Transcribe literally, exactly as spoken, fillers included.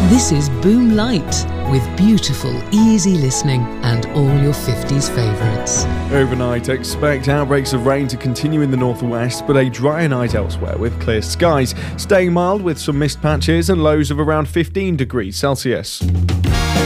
This is Boom Light, with beautiful, easy listening and all your fifties favourites. Overnight, expect outbreaks of rain to continue in the northwest, but a drier night elsewhere with clear skies, staying mild with some mist patches and lows of around fifteen degrees Celsius.